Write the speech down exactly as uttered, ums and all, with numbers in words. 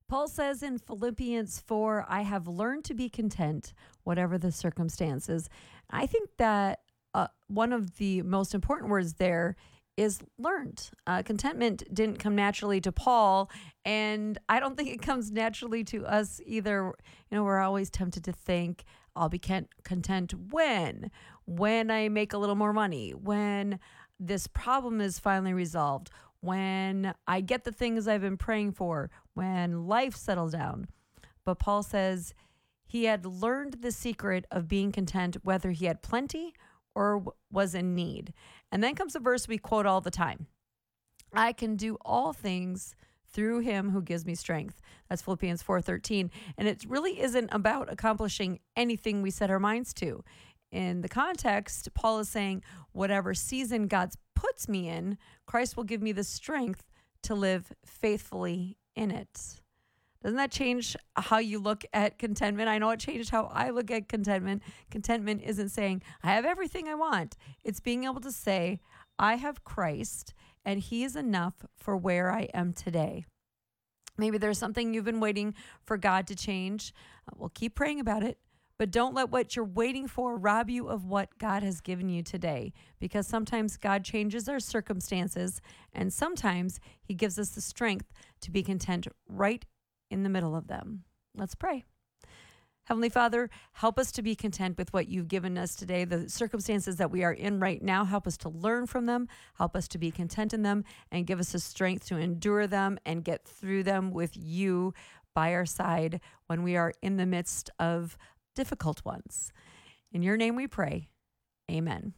Paul says in Philippians four, I have learned to be content, whatever the circumstances. I think that uh, one of the most important words there is learned. Uh, contentment didn't come naturally to Paul, and I don't think it comes naturally to us either. You know, we're always tempted to think, I'll be content when, when I make a little more money, when this problem is finally resolved, when I get the things I've been praying for, when life settles down. But Paul says he had learned the secret of being content, whether he had plenty or w- was in need. And then comes a verse we quote all the time. I can do all things through him who gives me strength. That's Philippians four thirteen. And it really isn't about accomplishing anything we set our minds to. In the context, Paul is saying, whatever season God puts me in, Christ will give me the strength to live faithfully in it. Doesn't that change how you look at contentment? I know it changed how I look at contentment. Contentment isn't saying, I have everything I want. It's being able to say, I have Christ, and he is enough for where I am today. Maybe there's something you've been waiting for God to change. Well, keep praying about it. But don't let what you're waiting for rob you of what God has given you today, because sometimes God changes our circumstances, and sometimes he gives us the strength to be content right in the middle of them. Let's pray. Heavenly Father, help us to be content with what you've given us today. The circumstances that we are in right now, help us to learn from them, help us to be content in them, and give us the strength to endure them and get through them with you by our side when we are in the midst of difficult ones. In your name we pray. Amen.